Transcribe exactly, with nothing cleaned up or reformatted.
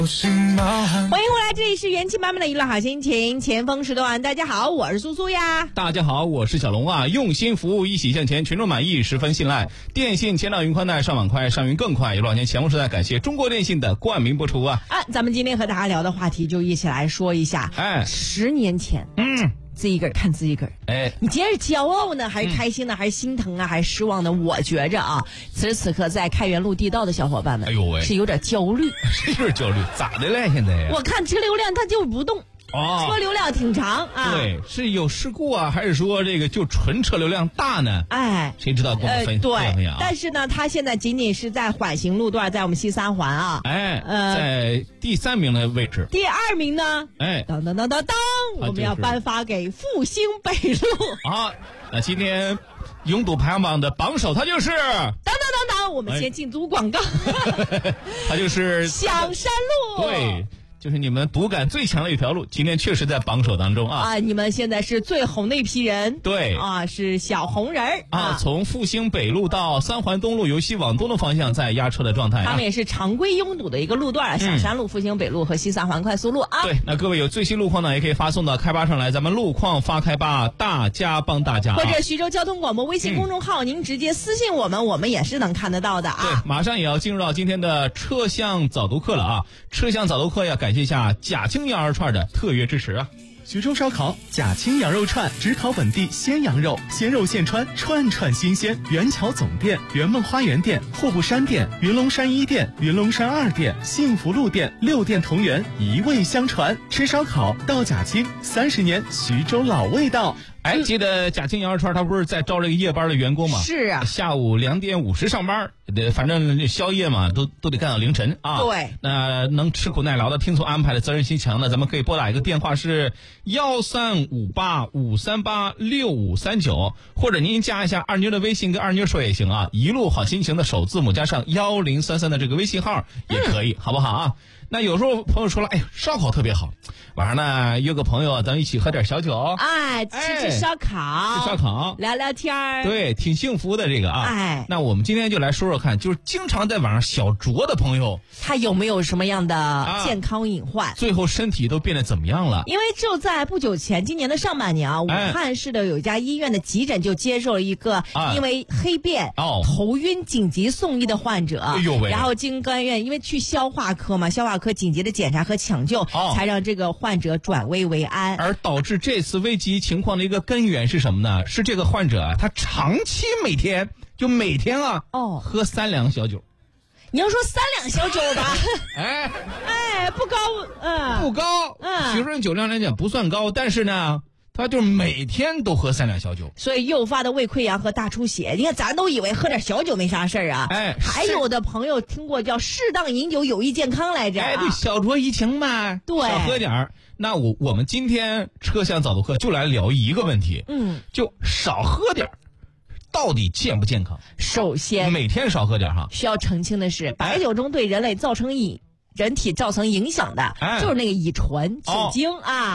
欢迎回来，这里是元气满满的娱乐好心情，前锋时段。大家好，我是苏苏呀。 大家好，我是小龙啊。用心服务，一起向前，群众满意，十分信赖。电信千兆云宽带，上网快，上云更快。有老年前锋时代，感谢中国电信的冠名播出啊。 啊，咱们今天和大家聊的话题，就一起来说一下。 哎， 十年前， 嗯。 自己个儿看自己个儿， 哎， 你今天是骄傲呢，还是开心呢，嗯、还是心疼啊，还是失望呢？我觉着啊，此时此刻在开元路地道的小伙伴们， 哎呦喂， 是有点焦虑， 是有点焦虑，咋的嘞？现在呀， 我看车流量它就不动。哦，车流量挺长啊。 对，是有事故啊，还是说这个就纯车流量大呢？ 哎， 谁知道？跟我们分析、 呃、对、 啊。 但是呢，它现在仅仅是在缓行路段，在我们西三环啊。 哎，呃，在第三名的位置。 第二名呢？哎，当当当当当，我们要颁发给复兴北路。 啊，那今天拥堵排行榜的榜首，它就是。 当当当当，我们先进组广告。 哎、它就是响山路。 对。就是你们读感最强的一条路，今天确实在榜首当中啊！ 啊，你们现在是最红的一批人， 对啊，是小红人儿啊, 啊。从复兴北路到三环东路，由西往东的方向在压车的状态、啊。 他们也是常规拥堵的一个路段啊，响山路、复兴北路和西三环快速路啊。 对，那各位有最新路况呢，也可以发送到开吧上来，咱们路况发开吧，大家帮大家、啊。 或者徐州交通广播微信公众号，嗯、您直接私信我们，我们也是能看得到的啊。 对，马上也要进入到今天的车厢早读课了啊！车厢早读课要感谢一下贾清羊肉串的特约支持啊！ 徐州烧烤贾清羊肉串，只烤本地鲜羊肉，鲜肉现穿，串串新鲜。元桥总店、圆梦花园店、户部山店、云龙山一店、云龙山二店、幸福路店，六店同源，一味相传。吃烧烤到贾清，三十年徐州老味道。 哎，记得贾清羊肉串他不是在招这个夜班的员工吗？ 是啊， 下午两点五十上班，反正宵夜嘛，都都得干到凌晨啊。 对， 那能吃苦耐劳的、听从安排的、责任心强的，咱们可以拨打一个电话是幺三五八五三八六五三九，或者您加一下二妞的微信，跟二妞说也行啊。一路好心情的首字母加上幺零三三的这个微信号也可以，嗯、好不好啊？那有时候朋友说了，哎呀，烧烤特别好，晚上呢约个朋友，咱们一起喝点小酒， 哎，吃吃烧烤， 哎、吃烧烤， 聊聊天， 对，挺幸福的这个啊。 哎， 那我们今天就来说说看，就是经常在网上小酌的朋友， 他有没有什么样的健康隐患？啊、 最后身体都变得怎么样了？ 因为就在不久前，今年的上半年啊，武汉市的有一家医院的急诊就接受了一个因为黑便、 哎、哦头晕紧急送医的患者， 哎呦喂！ 然后经该院因为去消化科嘛，消化科紧急的检查和抢救， 哦、 才让这个患者转危为安。 而导致这次危急情况的一个根源是什么呢？是这个患者啊，他长期每天就每天啊， 哦， 喝三两小酒。 你要说三两小酒吧， 哎哎，不高，嗯， 不高，嗯，学生酒量来讲不算高，但是呢。他就是每天都喝三两小酒， 所以诱发的胃溃疡和大出血。你看，咱都以为喝点小酒没啥事儿啊， 哎， 还有的朋友听过叫适当饮酒有益健康来着、啊， 哎，对，小酌怡情嘛， 对， 少喝点儿。那我我们今天车厢早读课就来聊一个问题， 嗯， 就少喝点儿，到底健不健康？ 首先， 每天少喝点哈。 需要澄清的是，白酒中对人类造成影人体造成影响的， 哎、 就是那个乙醇、酒精、哦、啊。